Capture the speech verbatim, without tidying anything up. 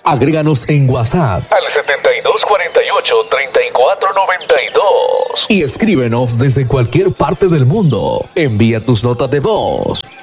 Agréganos en WhatsApp al setenta y dos cuarenta y ocho, treinta y cuatro noventa y dos y escríbenos desde cualquier parte del mundo. Envía tus notas de voz